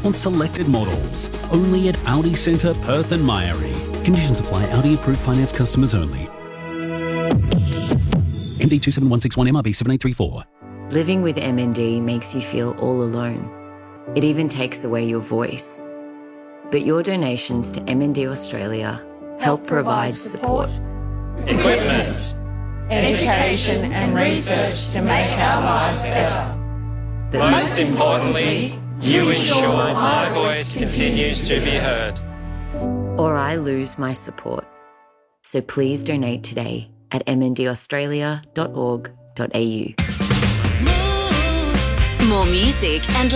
on selected models. Only at Audi Centre, Perth and Myrie. Conditions apply. Audi approved finance customers only. MD 27161 MRB 7834. Living with MND makes you feel all alone. It even takes away your voice. But your donations to MND Australia help provide support, equipment, education and research to make our lives better. But most importantly, you ensure my voice continues to be heard. or I lose my support. So please donate today at mndaustralia.org.au. More music and